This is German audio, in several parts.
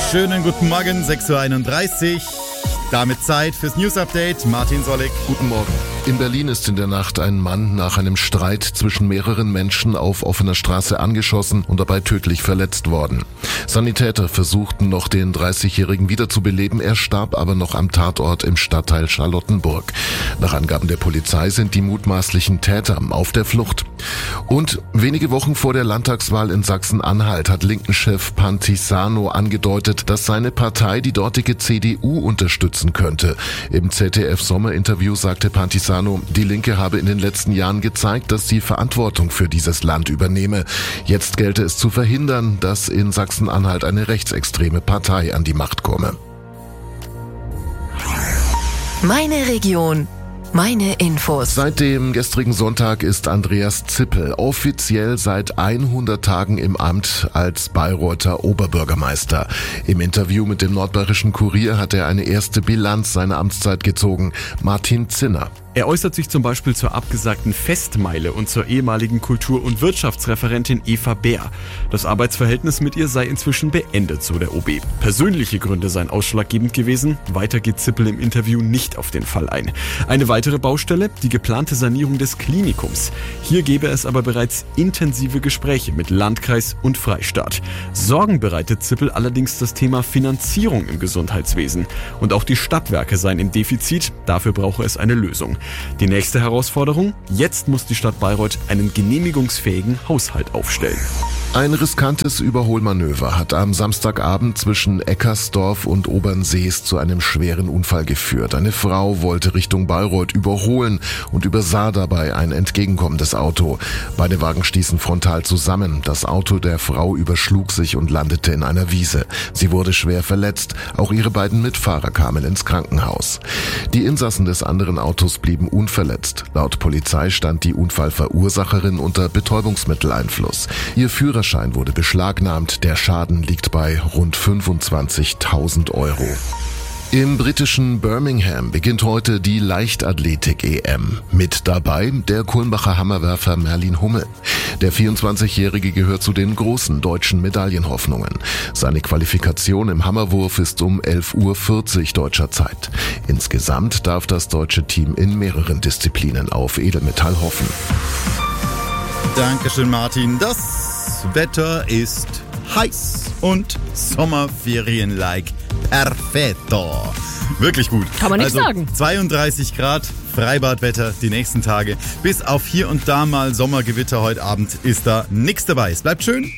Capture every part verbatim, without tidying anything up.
Schönen guten Morgen, sechs Uhr einunddreißig. Damit Zeit fürs News Update. Martin Sollig. Guten Morgen. In Berlin ist in der Nacht ein Mann nach einem Streit zwischen mehreren Menschen auf offener Straße angeschossen und dabei tödlich verletzt worden. Sanitäter versuchten noch, den dreißigjährigen wiederzubeleben. Er starb aber noch am Tatort im Stadtteil Charlottenburg. Nach Angaben der Polizei sind die mutmaßlichen Täter auf der Flucht. Und wenige Wochen vor der Landtagswahl in Sachsen-Anhalt hat Linken-Chef Pantisano angedeutet, dass seine Partei die dortige C D U unterstützen könnte. Im Z D F-Sommerinterview sagte Pantisano, die Linke habe in den letzten Jahren gezeigt, dass sie Verantwortung für dieses Land übernehme. Jetzt gelte es zu verhindern, dass in Sachsen-Anhalt eine rechtsextreme Partei an die Macht komme. Meine Region. Meine Infos. Seit dem gestrigen Sonntag ist Andreas Zippel offiziell seit hundert Tagen im Amt als Bayreuther Oberbürgermeister. Im Interview mit dem Nordbayerischen Kurier hat er eine erste Bilanz seiner Amtszeit gezogen. Martin Zinner. Er äußert sich zum Beispiel zur abgesagten Festmeile und zur ehemaligen Kultur- und Wirtschaftsreferentin Eva Bär. Das Arbeitsverhältnis mit ihr sei inzwischen beendet, so der O B. Persönliche Gründe seien ausschlaggebend gewesen. Weiter geht Zippel im Interview nicht auf den Fall ein. Eine weitere Baustelle, die geplante Sanierung des Klinikums. Hier gäbe es aber bereits intensive Gespräche mit Landkreis und Freistaat. Sorgen bereitet Zippel allerdings das Thema Finanzierung im Gesundheitswesen. Und auch die Stadtwerke seien im Defizit, dafür brauche es eine Lösung. Die nächste Herausforderung? Jetzt muss die Stadt Bayreuth einen genehmigungsfähigen Haushalt aufstellen. Ein riskantes Überholmanöver hat am Samstagabend zwischen Eckersdorf und Obernsees zu einem schweren Unfall geführt. Eine Frau wollte Richtung Bayreuth überholen und übersah dabei ein entgegenkommendes Auto. Beide Wagen stießen frontal zusammen. Das Auto der Frau überschlug sich und landete in einer Wiese. Sie wurde schwer verletzt. Auch ihre beiden Mitfahrer kamen ins Krankenhaus. Die Insassen des anderen Autos blieben unverletzt. Laut Polizei stand die Unfallverursacherin unter Betäubungsmitteleinfluss. Ihr Führerschein wurde beschlagnahmt. Der Schaden liegt bei rund fünfundzwanzigtausend Euro. Im britischen Birmingham beginnt heute die Leichtathletik-E M. Mit dabei der Kulmbacher Hammerwerfer Merlin Hummel. Der vierundzwanzigjährige gehört zu den großen deutschen Medaillenhoffnungen. Seine Qualifikation im Hammerwurf ist um elf Uhr vierzig deutscher Zeit. Insgesamt darf das deutsche Team in mehreren Disziplinen auf Edelmetall hoffen. Dankeschön, Martin. Das Wetter ist heiß und Sommerferien-like. Perfetto. Wirklich gut. Kann man nicht also sagen. zweiunddreißig Grad, Freibadwetter die nächsten Tage. Bis auf hier und da mal Sommergewitter heute Abend ist da nichts dabei. Es bleibt schön.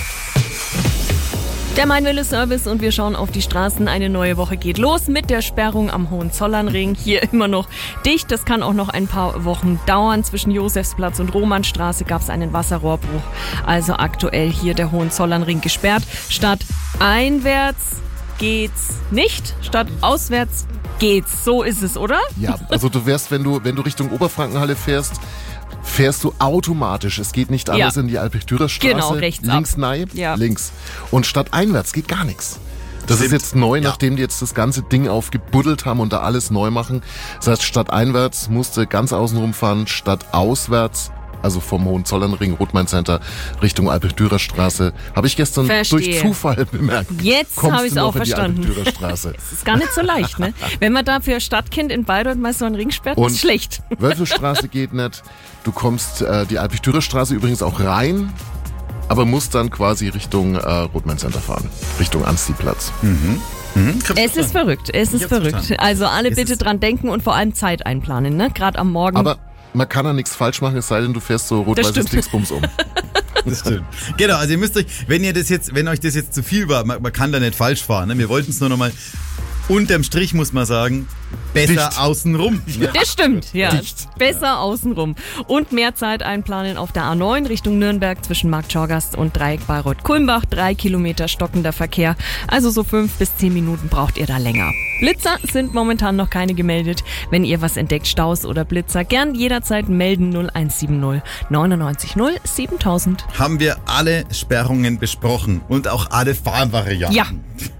Der Mein-Wille-Service und wir schauen auf die Straßen. Eine neue Woche geht los mit der Sperrung am Hohenzollernring. Hier immer noch dicht. Das kann auch noch ein paar Wochen dauern. Zwischen Josefsplatz und Romannstraße gab es einen Wasserrohrbruch. Also aktuell hier der Hohenzollernring gesperrt. Statt einwärts geht's nicht. Statt auswärts geht's. So ist es, oder? Ja, also du wärst, wenn du, wenn du Richtung Oberfrankenhalle fährst, fährst du automatisch. Es geht nicht alles ja. in die Albrecht-Dürer-Straße. Genau, rechts Links ab. nein, ja. links. Und statt einwärts geht gar nichts. Das Stimmt. ist jetzt neu, ja. nachdem die jetzt das ganze Ding aufgebuddelt haben und da alles neu machen. Das heißt, statt einwärts musste ganz außenrum fahren, statt auswärts, also vom Hohenzollernring, Rothmain-Center, Richtung Albrecht-Dürer-Straße. Habe ich gestern Verstehe. durch Zufall bemerkt. Jetzt habe ich es auch verstanden. Albrecht-Dürer-Straße. Das ist gar nicht so leicht, ne? Wenn man da für Stadtkind in Bayreuth mal so einen Ring sperrt, Und ist schlecht. Wölfelstraße geht nicht. Du kommst äh, die Albrecht-Dürer-Straße übrigens auch rein, aber musst dann quasi Richtung äh, Rothmain-Center fahren. Richtung Anstieplatz. Mhm. Mhm. Es ist verrückt, es ist verrückt. Verstanden. Also alle Es bitte ist dran denken und vor allem Zeit einplanen, ne? Gerade am Morgen. Aber man kann da nichts falsch machen, es sei denn, du fährst so rot-weißes Dingsbums um. Das stimmt. Genau, also ihr müsst euch, wenn ihr das jetzt, wenn euch das jetzt zu viel war, man, man kann da nicht falsch fahren, ne? Wir wollten es nur nochmal, unterm Strich muss man sagen, besser Dicht. außenrum. Das stimmt, ja. Dicht. Besser außenrum. Und mehr Zeit einplanen auf der A neun Richtung Nürnberg zwischen Marktschorgast und Dreieck Bayreuth-Kulmbach. Drei Kilometer stockender Verkehr. Also so fünf bis zehn Minuten braucht ihr da länger. Blitzer sind momentan noch keine gemeldet. Wenn ihr was entdeckt, Staus oder Blitzer, gern jederzeit melden null eins sieben null neun neun null siebentausend. Haben wir alle Sperrungen besprochen und auch alle Fahrvarianten. Ja.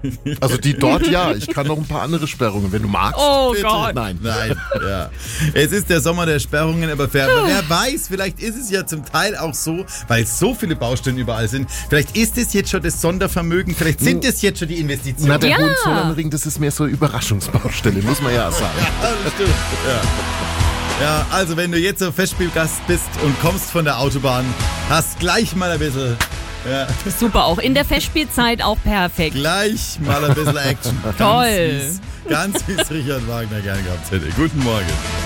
Also die dort ja, ich kann noch ein paar andere Sperrungen, wenn du magst. Oh Bitte. Gott. Nein. Nein, ja. Es ist der Sommer der Sperrungen, aber wer, wer weiß, vielleicht ist es ja zum Teil auch so, weil so viele Baustellen überall sind, vielleicht ist es jetzt schon das Sondervermögen, vielleicht sind es jetzt schon die Investitionen. Na, der Ja. Hohenzollernring, das ist mehr so Überraschungsbaustelle, muss man ja sagen. Ja, das stimmt. Ja. Ja, also wenn du jetzt so Festspielgast bist und kommst von der Autobahn, hast gleich mal ein bisschen, ja, Super, auch in der Festspielzeit auch perfekt. gleich mal ein bisschen Action. Ganz Toll. wie's- Ganz wie es Richard Wagner gern gehabt hätte. Guten Morgen.